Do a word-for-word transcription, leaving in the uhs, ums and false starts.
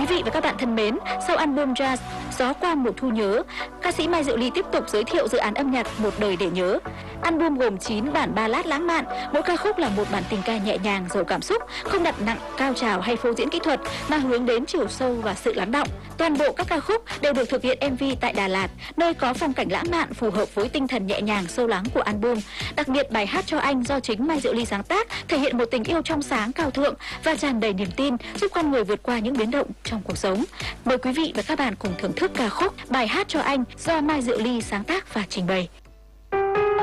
Quý vị và các bạn thân mến, sau album Jazz Gió qua mùa thu nhớ, ca sĩ Mai Diệu Ly tiếp tục giới thiệu dự án âm nhạc Một đời để nhớ. Album gồm chín bản ballad lãng mạn, mỗi ca khúc là một bản tình ca nhẹ nhàng, giàu cảm xúc, không đặt nặng cao trào hay phô diễn kỹ thuật mà hướng đến chiều sâu và sự lắng đọng. Toàn bộ các ca khúc đều được thực hiện em vê tại Đà Lạt, nơi có phong cảnh lãng mạn phù hợp với tinh thần nhẹ nhàng sâu lắng của album. Đặc biệt bài Hát cho anh do chính Mai Diệu Ly sáng tác thể hiện một tình yêu trong sáng cao thượng và tràn đầy niềm tin, giúp con người vượt qua những biến động trong cuộc sống. Mời quý vị và các bạn cùng thưởng thức ca khúc Bài Hát cho anh do Mai Diệu Ly sáng tác và trình bày.